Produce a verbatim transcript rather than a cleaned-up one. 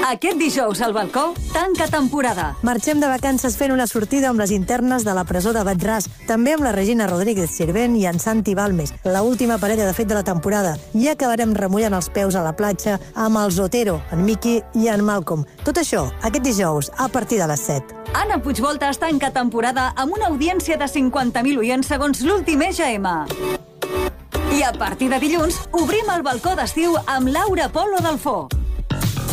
Aquest dijous al balcó tanca temporada. Marxem de vacances fent una sortida amb les internes de la presó de Batràs, també amb la Regina Rodríguez Sirvent i en Santi Balmes, la última parella de fet de la temporada. I acabarem remullant els peus a la platja amb els Otero, en Miki i en Malcolm. Tot això, aquest dijous, a partir de les set. Anna Puigvolta tanca temporada amb una audiència de cinquanta mil oients segons l'últim E G M. I a partir de dilluns, obrim el balcó d'estiu amb Laura Polo Dalfó.